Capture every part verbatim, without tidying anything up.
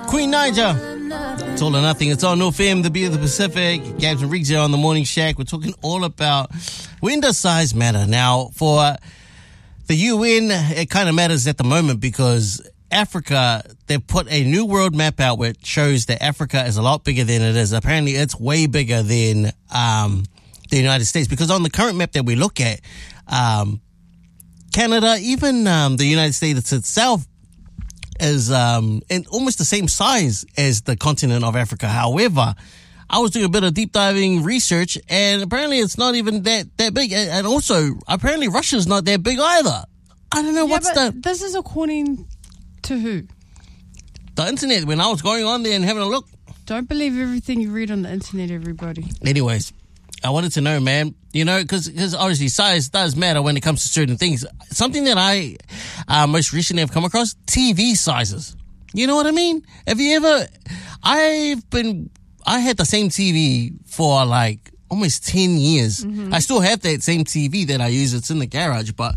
Queen Naija. It's all or nothing. It's on North M, the beat of the Pacific. Gabs and Riggs here on the Morning Shack. We're talking all about when does size matter? Now, for the U N, it kind of matters at the moment because Africa, they've put a new world map out which shows that Africa is a lot bigger than it is. Apparently, it's way bigger than um, the United States because on the current map that we look at, um, Canada, even um, the United States itself, is um, in almost the same size as the continent of Africa. However, I was doing a bit of deep diving research, and apparently it's not even that, that big. And also, apparently Russia's not that big either. I don't know yeah, what's but the... This is according to who? The internet, when I was going on there and having a look. Don't believe everything you read on the internet, everybody. Anyways, I wanted to know, man, you know, because obviously size does matter when it comes to certain things. Something that I uh, most recently have come across, T V sizes. You know what I mean? Have you ever, I've been, I had the same T V for like almost ten years. Mm-hmm. I still have that same T V that I use. It's in the garage. But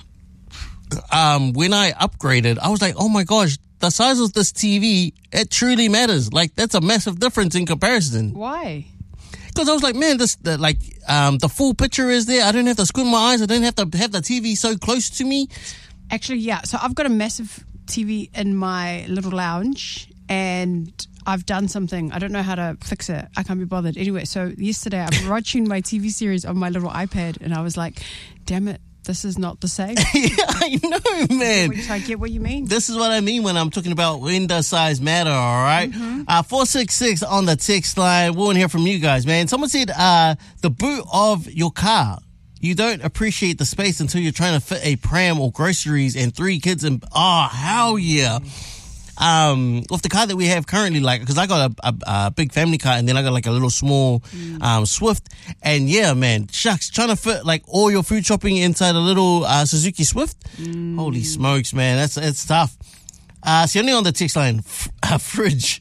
um, when I upgraded, I was like, oh my gosh, the size of this T V, it truly matters. Like, that's a massive difference in comparison. Why? Because I was like, man, this the, like um, the full picture is there. I don't have to squint my eyes. I don't have to have the T V so close to me. Actually, yeah. So I've got a massive T V in my little lounge, and I've done something. I don't know how to fix it. I can't be bothered. Anyway, so yesterday I was watching my T V series on my little iPad, and I was like, damn it, this is not the same. Yeah, I know, man. Which I get what you mean. This is what I mean when I'm talking about when does size matter, all right? Mm-hmm. Uh, four six six on the text line. We want to hear from you guys, man. Someone said uh, the boot of your car. You don't appreciate the space until you're trying to fit a pram or groceries and three kids in. Oh, hell yeah. Um, with the car that we have currently, like, because I got a, a, a big family car and then I got like a little small mm. um, Swift, and yeah, man, shucks, trying to fit like all your food shopping inside a little uh, Suzuki Swift. Mm. Holy smokes, man, that's it's tough. Uh, see, only on the text line, f- uh, fridge.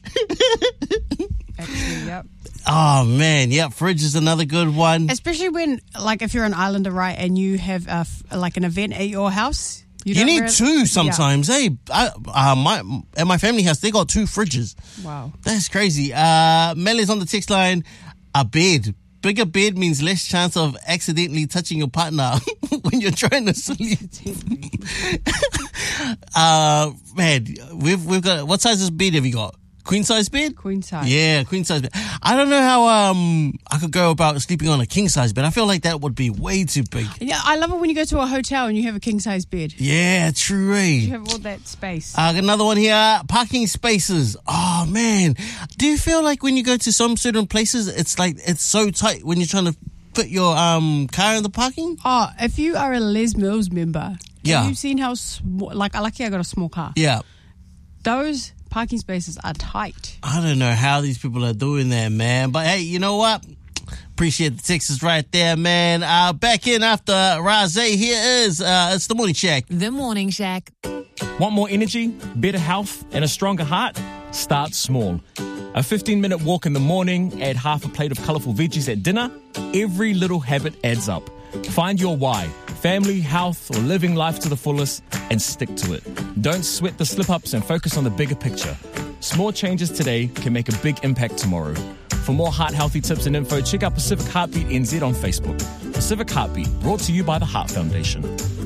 Actually, yep. Oh man, yeah, fridge is another good one. Especially when, like, if you're an islander, right, and you have a, like an event at your house. You, you need really, two sometimes. Yeah. Hey, I, uh, my at my family house, they got two fridges. Wow. That's crazy. Uh, Mel is on the text line. A bed. Bigger bed means less chance of accidentally touching your partner when you're trying to sleep. uh, man, we've, we've got, what size bed have you got? Queen size bed? Queen size. Yeah, queen size bed. I don't know how um I could go about sleeping on a king size bed. I feel like that would be way too big. Yeah, I love it when you go to a hotel and you have a king size bed. Yeah, true. Eh? You have all that space. Uh, another one here. Parking spaces. Oh man, do you feel like when you go to some certain places, it's like it's so tight when you're trying to fit your um car in the parking? Oh, if you are a Les Mills member, yeah. have you seen how small? Like, lucky I got a small car. Yeah. Those parking spaces are tight. I don't know how these people are doing that, man. But hey, you know what? Appreciate the Texas right there, man. Uh, back in after Razé. Here is uh, it's the Morning Shack. The Morning Shack. Want more energy, better health, and a stronger heart? Start small. A fifteen-minute walk in the morning, add half a plate of colourful veggies at dinner. Every little habit adds up. Find your why. Family, health, or living life to the fullest, and stick to it. Don't sweat the slip-ups and focus on the bigger picture. Small changes today can make a big impact tomorrow. For more heart-healthy tips and info, check out Pacific Heartbeat N Z on Facebook. Pacific Heartbeat, brought to you by the Heart Foundation.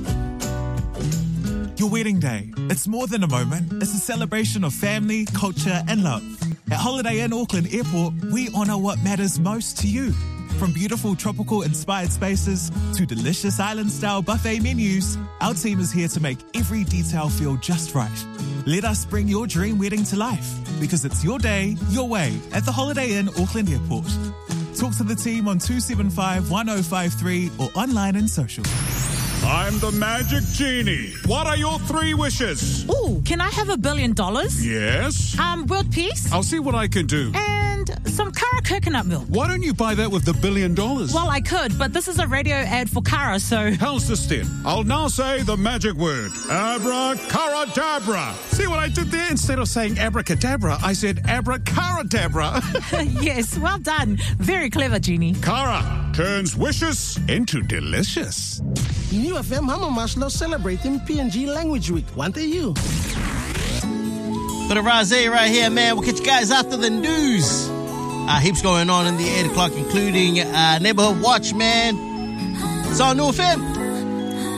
Your wedding day. It's more than a moment. It's a celebration of family, culture, and love. At Holiday Inn Auckland Airport, we honour what matters most to you. From beautiful tropical-inspired spaces to delicious island-style buffet menus, our team is here to make every detail feel just right. Let us bring your dream wedding to life, because it's your day, your way, at the Holiday Inn Auckland Airport. Talk to the team on two seven five, one oh five three or online and social. I'm the Magic Genie. What are your three wishes? Ooh, can I have a billion dollars? Yes. Um, world peace? I'll see what I can do. And some Kara coconut milk. Why don't you buy that with the billion dollars? Well, I could, but this is a radio ad for Kara, so... How's this then? I'll now say the magic word. Abracadabra. See what I did there? Instead of saying abracadabra, I said abracadabra. Yes, well done. Very clever, Genie. Kara turns wishes into delicious. U F M Hammer Maslow celebrating P N G Language Week. Want you? Bit of Rose right here, man. We'll catch you guys after the news. Uh, heaps going on in the eight o'clock, including uh, Neighborhood Watch, man. It's on New F M.